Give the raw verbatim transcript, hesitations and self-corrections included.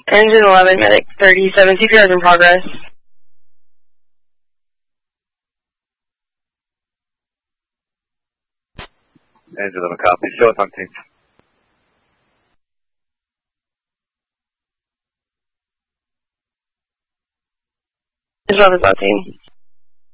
Engine eleven, medic thirty-seven, C P R is in progress. Engine eleven, copy. Show us on team. Engine eleven is on team.